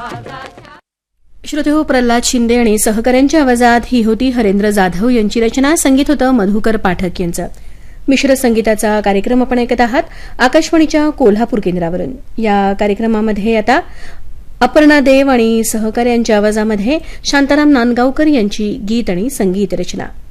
श्रोतेहो, प्रल्हाद शिंदे आणि सहकाऱ्यांच्या आवाजात ही होती हरेंद्र जाधव यांची रचना. संगीत होतं मधुकर पाठक यांचं. मिश्र संगीताचा कार्यक्रम आपण ऐकत आहात आकाशवाणीच्या कोल्हापूर केंद्रावरून. या कार्यक्रमामध्ये आता अपर्णा देव आणि सहकाऱ्यांच्या आवाजामध्ये शांताराम नांदगावकर यांची गीत आणि संगीत रचना.